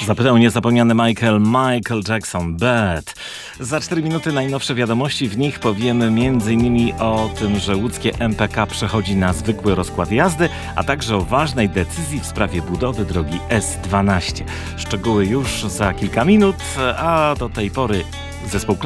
Zapytał niezapomniany Michael Jackson, Bad. Za 4 minuty najnowsze wiadomości, w nich powiemy m.in. o tym, że łódzkie MPK przechodzi na zwykły rozkład jazdy, a także o ważnej decyzji w sprawie budowy drogi S12. Szczegóły już za kilka minut, a do tej pory zespół